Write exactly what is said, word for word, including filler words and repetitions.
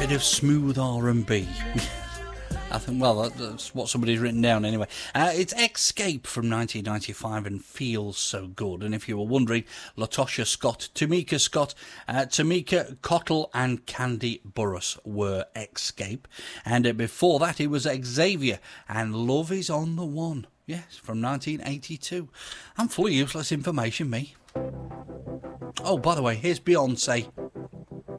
Bit of smooth R and B. I think, well, that's what somebody's written down anyway. Uh, it's Escape from nineteen ninety-five and Feels So Good. And if you were wondering, Latosha Scott, Tamika Scott, uh, Tamika Cottle and Candy Burrus were Escape. And uh, before that, it was Xavier and Love Is On The One. Yes, from nineteen eighty-two. I'm full of useless information, me. Oh, by the way, here's Beyonce.